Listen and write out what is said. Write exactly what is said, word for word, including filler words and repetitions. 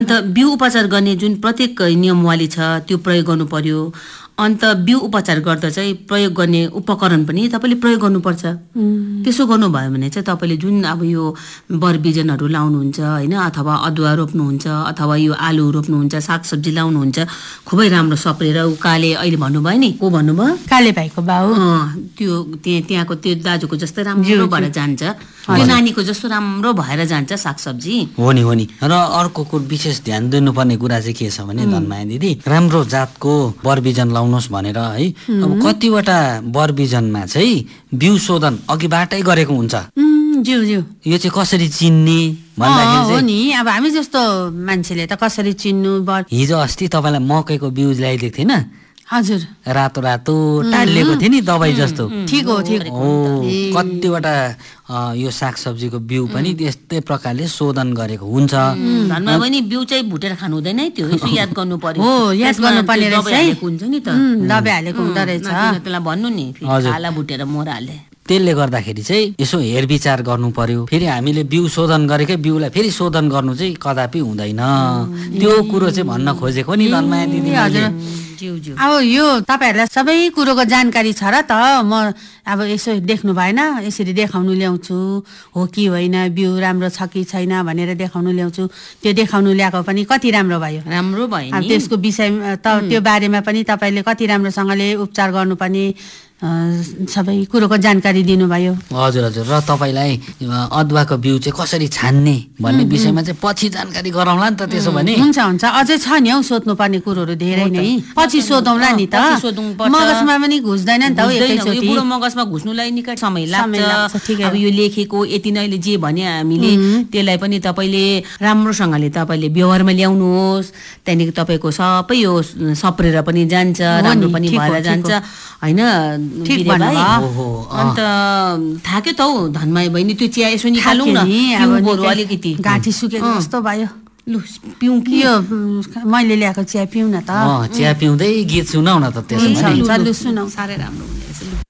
अन्त बिउ उपचार गर्ने जुन प्रत्येक नियमावली छ त्यो प्रयोग गर्नु पर्यो। अन्त बिउ उपचार गर्दा चाहिँ प्रयोग गर्ने उपकरण पनि तपाईँले प्रयोग गर्नुपर्छ। त्यसो गर्नुभयो भने चाहिँ तपाईँले जुन अब यो बरबिजनहरू लाउनुहुन्छ होइन, अथवा अदुवा रोप्नुहुन्छ, अथवा यो आलु रोप्नुहुन्छ, सागसब्जी लाउनुहुन्छ, खुबै राम्रो सप्रेर उकाले अहिले भन्नुभयो नि, को भन्नुभयो, काले भाइको बाउ, त्यो त्यहाँ त्यहाँको त्यो दाजुको जस्तै राम्रो भएर जान्छ, त्यो नानीको जस्तो राम्रो भएर जान्छ सागसब्जी। हो नि हो नि। र अर्को कुरो विशेष ध्यान दिनुपर्ने कुरा चाहिँ के छ भने धनमाया दिदी, राम्रो जातको बरबिजन लाउनुहोस् भनेर है। अब कतिवटा बरबिजनमा चाहिँ बिउ शोधन अघिबाटै गरेको हुन्छ। ज्यू ज्यू यो चाहिँ कसरी चिन्ने भन्दाखेरि चाहिँ नि अब हामी जस्तो मान्छेले त कसरी चिन्नु। हिजो अस्ति तपाईँलाई मकैको बिउ ल्याइदिएको थिएन? हजुर, रातो रातो टालिएको थियो नि दबाई जस्तो। ठिक हो ठिक हो। कतिवटा यो सागसब्जीको बिउ पनि त्यस्तै प्रकारले शोधन गरेको हुन्छ। धनमा पनि बिउ चाहिँ भुटेर खानु हुँदैन है, त्यो यसो याद गर्नु पर्यो। हो, याद गर्नुपर्ने रहेछ। हुन्छ नि त, दबाई हालेको हुँदो रहेछ। त्यसलाई भन्नु नि, खाला भुटेर मोर हाले। त्यसले गर्दाखेरि चाहिँ यसो हेरविचार गर्नु पर्यो। फेरि हामीले बिउ शोधन गरेकै बिउलाई फेरि शोधन गर्नु चाहिँ कदापि हुँदैन। त्यो कुरो चाहिँ भन्न खोजेको नि धनमाया दिदी। हजुर। अब यो तपाईँहरूलाई सबै कुरोको जानकारी छ र त, म अब यसो देख्नु भएन, यसरी देखाउनु ल्याउँछु हो कि होइन, बिउ राम्रो छ कि छैन भनेर देखाउनु ल्याउँछु। त्यो देखाउनु ल्याएको पनि कति राम्रो भयो, राम्रो भयो। अब त्यसको विषय त त्यो बारेमा पनि तपाईँले कति राम्रोसँगले उपचार गर्नुपर्ने सबै कुरोको जानकारी दिनुभयो। हजुर हजुर। र तपाईँलाई अदुवाको बिउ चाहिँ कसरी छान्ने भन्ने विषयमा चाहिँ पछि जानकारी गराउँला नि त। त्यसो भने हुन्छ हुन्छ, अझै छ नि हौ सोध्नुपर्ने कुरोहरू धेरै नै, पछि सोधौँला नि त। मगजमा पनि घुस्दैन नि त हौ एकैचोटि। पुरो मगजमा घुस्नुलाई निकै समय लाग्छ। अब यो लेखेको यति नै जे भने हामीले त्यसलाई पनि तपाईँले राम्रोसँगले तपाईँले व्यवहारमा ल्याउनुहोस्, त्यहाँदेखि तपाईँको सबै यो सप्रेर पनि जान्छ, राम्रो पनि भएर जान्छ होइन। ठीक भन्नुभयो। अन्त थाक्यो त हौ धनमाया बहिनी, त्यो चिया यसो निकालौँ न, बरु अलिकति घाँटी सुकेको जस्तो भयो। लु पिउँ कि यो मैले ल्याएको चिया पिउँ न त। चिया पिउँदै गीत सुनाउ न त त्यसो भने। लु सुनाउ, साह्रै राम्रो हुँदैछ।